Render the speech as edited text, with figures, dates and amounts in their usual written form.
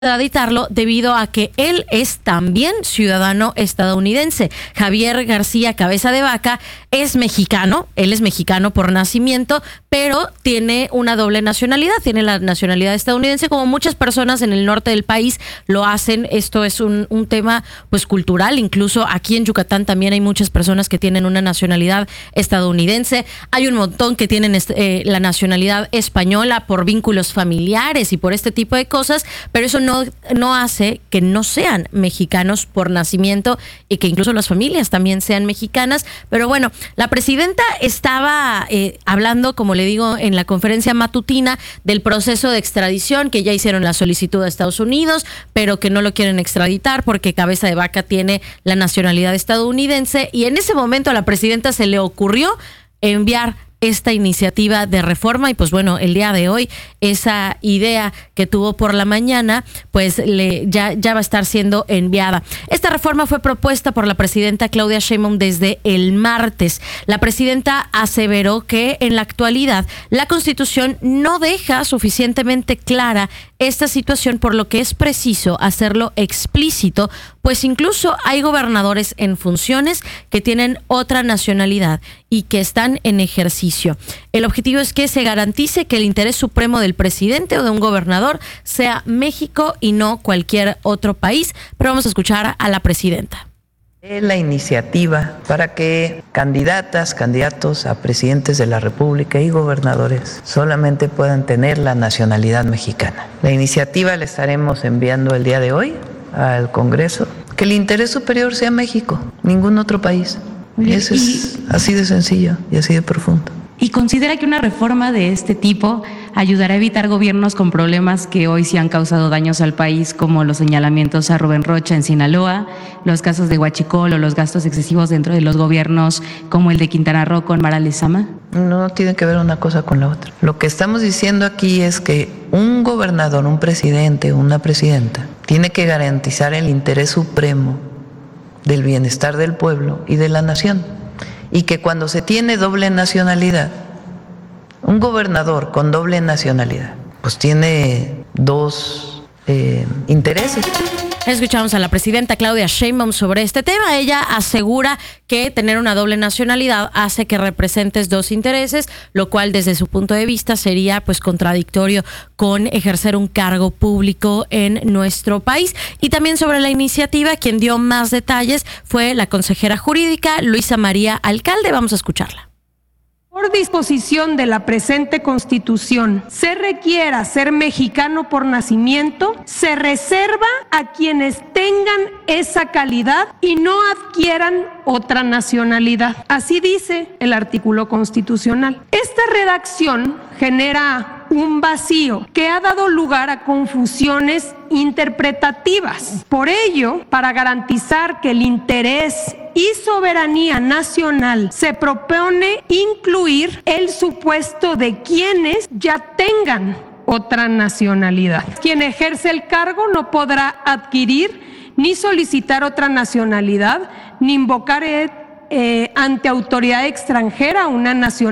extraditarlo debido a que él es también ciudadano estadounidense. Javier García Cabeza de Vaca es mexicano, él es mexicano por nacimiento, pero tiene una doble nacionalidad, tiene la nacionalidad estadounidense, como muchas personas en el norte del país lo hacen. Esto es un tema pues cultural, incluso aquí en Yucatán también hay muchas personas que tienen una nacionalidad estadounidense, hay un montón que tienen la nacionalidad española por vínculos familiares y por este tipo de cosas, pero eso no hace que no sean mexicanos por nacimiento y que incluso las familias también sean mexicanas. Pero bueno, la presidenta estaba hablando, como le digo, en la conferencia matutina del proceso de extradición, que ya hicieron la solicitud a Estados Unidos, pero que no lo quieren extraditar porque Cabeza de Vaca tiene la nacionalidad estadounidense, y en ese momento a la presidenta se le ocurrió enviar esta iniciativa de reforma. Y pues bueno, el día de hoy esa idea que tuvo por la mañana pues ya va a estar siendo enviada. Esta reforma fue propuesta por la presidenta Claudia Sheinbaum desde el martes. La presidenta aseveró que en la actualidad la Constitución no deja suficientemente clara esta situación, por lo que es preciso hacerlo explícito, pues incluso hay gobernadores en funciones que tienen otra nacionalidad y que están en ejercicio. El objetivo es que se garantice que el interés supremo del presidente o de un gobernador sea México y no cualquier otro país. Pero vamos a escuchar a la presidenta. La iniciativa para que candidatas, candidatos a presidentes de la República y gobernadores solamente puedan tener la nacionalidad mexicana. La iniciativa la estaremos enviando el día de hoy al Congreso. Que el interés superior sea México, ningún otro país. Eso es así de sencillo y así de profundo. ¿Y considera que una reforma de este tipo ayudará a evitar gobiernos con problemas que hoy sí han causado daños al país, como los señalamientos a Rubén Rocha en Sinaloa, los casos de Huachicol o los gastos excesivos dentro de los gobiernos como el de Quintana Roo con Mara Lezama? No tiene que ver una cosa con la otra. Lo que estamos diciendo aquí es que un gobernador, un presidente, una presidenta, tiene que garantizar el interés supremo del bienestar del pueblo y de la nación. Y que cuando se tiene doble nacionalidad, un gobernador con doble nacionalidad, pues tiene dos intereses. Escuchamos a la presidenta Claudia Sheinbaum sobre este tema. Ella asegura que tener una doble nacionalidad hace que representes dos intereses, lo cual desde su punto de vista sería pues contradictorio con ejercer un cargo público en nuestro país. Y también sobre la iniciativa, quien dio más detalles fue la consejera jurídica Luisa María Alcalde. Vamos a escucharla. Por disposición de la presente Constitución, se requiera ser mexicano por nacimiento, se reserva a quienes tengan esa calidad y no adquieran otra nacionalidad. Así dice el artículo constitucional. Esta redacción genera un vacío que ha dado lugar a confusiones interpretativas. Por ello, para garantizar que el interés y soberanía nacional, se propone incluir el supuesto de quienes ya tengan otra nacionalidad. Quien ejerce el cargo no podrá adquirir ni solicitar otra nacionalidad, ni invocar ante autoridad extranjera una nacionalidad